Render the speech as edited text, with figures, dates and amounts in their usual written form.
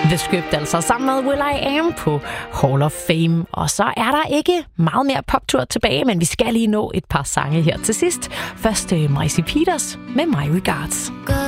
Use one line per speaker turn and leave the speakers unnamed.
The Script altså, sammen med Will I Am på Hall of Fame. Og så er der ikke meget mere poptur tilbage, men vi skal lige nå et par sange her til sidst. Først Maisie Peters med My Regards.